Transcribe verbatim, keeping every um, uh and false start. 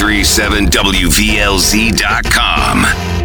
three seven W V L Z dot com.